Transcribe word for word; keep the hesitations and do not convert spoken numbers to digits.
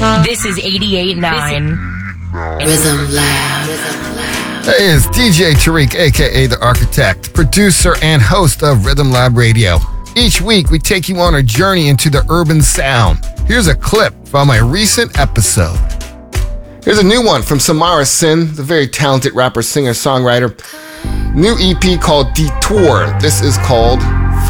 This is eighty-eight point nine. Rhythm Lab. Rhythm Lab. Hey, it's D J Tariq, aka The Architect, producer and host of Rhythm Lab Radio. Each week, we take you on a journey into the urban sound. Here's a clip from a recent episode. Here's a new one from Samara Sin, the very talented rapper, singer, songwriter. New E P called Detour. This is called